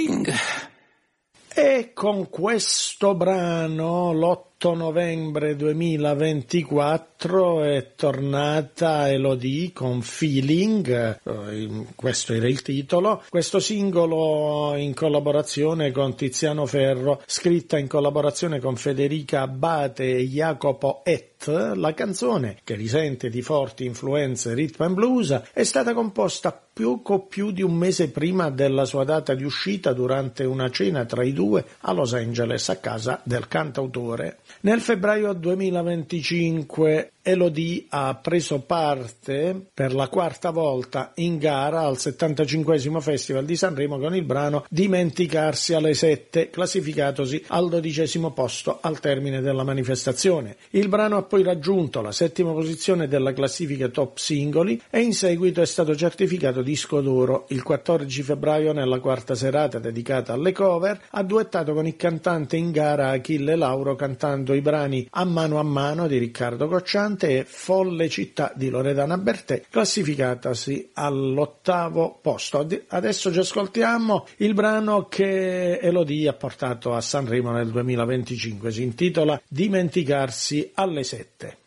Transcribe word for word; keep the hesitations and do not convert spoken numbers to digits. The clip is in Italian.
feeling. E con questo brano l'otto novembre duemilaventiquattro è tornata Elodie con Feeling, questo era il titolo, questo singolo in collaborazione con Tiziano Ferro, scritta in collaborazione con Federica Abbate e Jacopo Et. La canzone, che risente di forti influenze rhythm and blues, è stata composta poco più di un mese prima della sua data di uscita durante una cena tra i due a Los Angeles a casa del cantautore. Nel febbraio duemilaventicinque Elodie ha preso parte per la quarta volta in gara al settantacinquesimo Festival di Sanremo con il brano Dimenticarsi alle sette, classificatosi al dodicesimo posto al termine della manifestazione. Il brano ha poi raggiunto la settima posizione della classifica top singoli e in seguito è stato certificato disco d'oro. Il quattordici febbraio, nella quarta serata dedicata alle cover, ha duettato con il cantante in gara Achille Lauro cantando i brani A mano a mano di Riccardo Cocciante e Folle città di Loredana Bertè, classificatasi all'ottavo posto. Adesso ci ascoltiamo il brano che Elodie ha portato a Sanremo nel duemilaventicinque, si intitola Dimenticarsi alle sette.